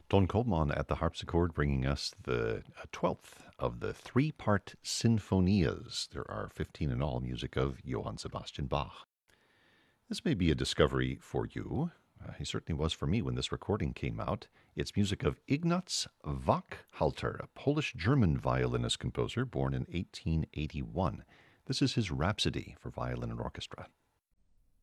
Don Colman at the harpsichord bringing us the 12th of the three-part sinfonias. There are 15 in all, music of Johann Sebastian Bach. This may be a discovery for you. He certainly was for me when this recording came out. It's music of Ignaz Wachthalter, a Polish-German violinist composer born in 1881. This is his Rhapsody for violin and orchestra.